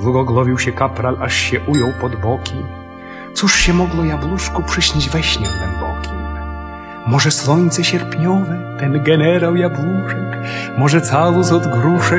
Długogłowił się kapral, aż się ujął pod boki. Cóż się mogło jabłuszku przyśnić we śnie głębokim? Może słońce sierpniowe, ten generał Jabłuszek? Może całus od gruszek